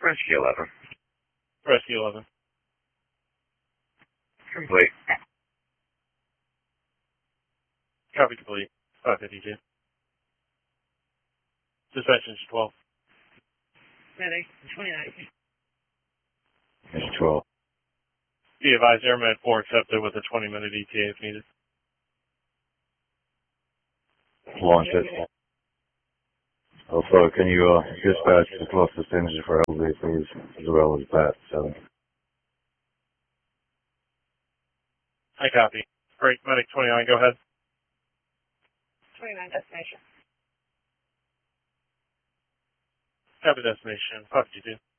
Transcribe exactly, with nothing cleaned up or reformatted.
Rescue eleven. Rescue eleven. Complete. Copy complete. five fifty-two. Suspension is twelve. Medic, twenty-nine. It's twelve. Be advised, Airman four accepted with a twenty minute E T A if needed. Launch it. Also, can you uh, dispatch the closest engine for L Z, please, as well as Bat seven? I copy. Great. Medic twenty-nine, go ahead. twenty-nine destination. Copy destination. five fifty-two.